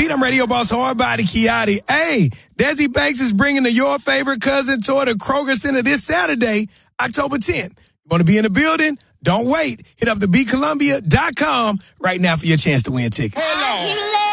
beat. I'm radio boss Hardbody Kiati. Hey, Desi Banks is bringing the Your Favorite Cousin tour to Kroger Center this Saturday, October 10th. You want to be in the building? Don't wait. Hit up thebeatcolumbia.com right now for your chance to win tickets. Hold on.